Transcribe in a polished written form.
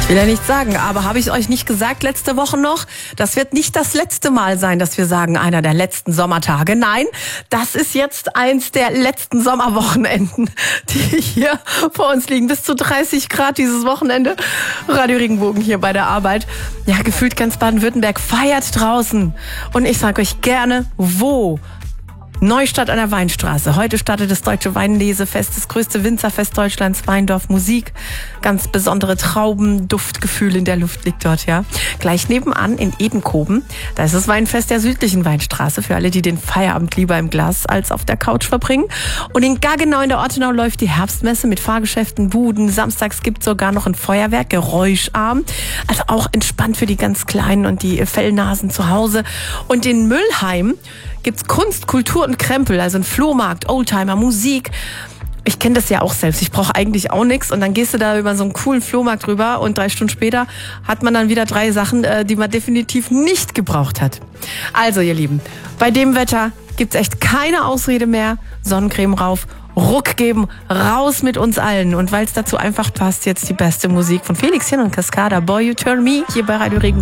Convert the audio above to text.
Ich will ja nichts sagen, aber habe ich euch nicht gesagt letzte Woche noch? Das wird nicht das letzte Mal sein, dass wir sagen, einer der letzten Sommertage. Nein, das ist jetzt eins der letzten Sommerwochenenden, die hier vor uns liegen. Bis zu 30 Grad dieses Wochenende. Radio Regenbogen hier bei der Arbeit. Ja, gefühlt ganz Baden-Württemberg feiert draußen. Und ich sage euch gerne, wo? Neustadt an der Weinstraße. Heute startet das Deutsche Weinlesefest, das größte Winzerfest Deutschlands, Weindorf Musik. Ganz besondere Trauben, Duftgefühl in der Luft liegt dort, ja. Gleich nebenan in Edenkoben, da ist das Weinfest der südlichen Weinstraße für alle, die den Feierabend lieber im Glas als auf der Couch verbringen. Und in Gaggenau in der Ortenau läuft die Herbstmesse mit Fahrgeschäften, Buden. Samstags gibt sogar noch ein Feuerwerk, geräuscharm. Also auch entspannt für die ganz Kleinen und die Fellnasen zu Hause. Und in Müllheim gibt's Kunst, Kultur und Krempel, also ein Flohmarkt, Oldtimer, Musik. Ich kenne das ja auch selbst. Ich brauche eigentlich auch nichts. Und dann gehst du da über so einen coolen Flohmarkt rüber und 3 Stunden später hat man dann wieder 3 Sachen, die man definitiv nicht gebraucht hat. Also ihr Lieben, bei dem Wetter gibt's echt keine Ausrede mehr. Sonnencreme rauf, Ruck geben, raus mit uns allen. Und weil es dazu einfach passt, jetzt die beste Musik von Felix Jan und Cascada, Boy You Turn Me, hier bei Radio Regenbogen.